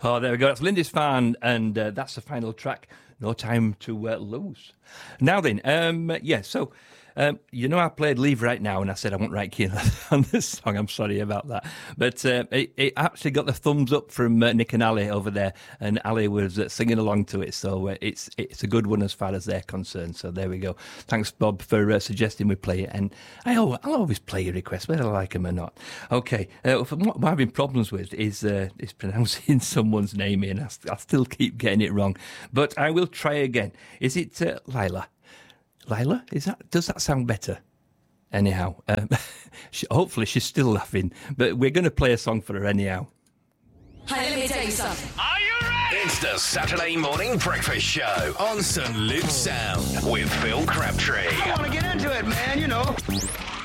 Oh, there we go. That's Lindisfarne, and that's the final track. No Time to Lose. Now then, so I played Leave Right Now, and I said I won't write Keen on this song. I'm sorry about that. But it actually got the thumbs up from Nick and Ali over there, and Ali was singing along to it. So it's a good one as far as they're concerned. So there we go. Thanks, Bob, for suggesting we play it. And I'll always play your requests, whether I like them or not. Okay, what I'm having problems with is pronouncing someone's name in. I still keep getting it wrong. But I will try again. Is it Lila? Lila? Does that sound better? Anyhow, hopefully she's still laughing, but we're going to play a song for her anyhow. Hey, let me tell you something. Are you ready? It's the Saturday Morning Breakfast Show on St. Luke's Sound with Phil Crabtree. I want to get into it, man,